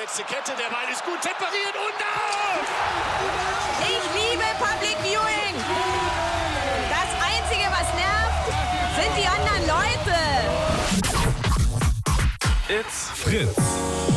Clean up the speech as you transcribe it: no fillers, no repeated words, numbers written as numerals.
Letzte Kette, der Ball ist gut temperiert und auf! Ich liebe Public Viewing. Das Einzige, was nervt, sind die anderen Leute. It's Fritz.